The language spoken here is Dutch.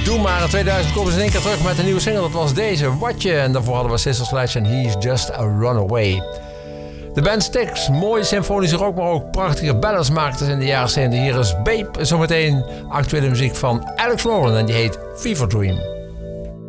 Doe maar. In 2000 komen ze in één keer terug met een nieuwe single. Dat was deze, Watje. En daarvoor hadden we Sister Sledge en He's Just a Runaway. De band Styx, mooie symfonische rock, maar ook prachtige ballads maakten ze in de jaren 70. Hier is Babe, zometeen actuele muziek van Alex Rowland en die heet Fever Dream.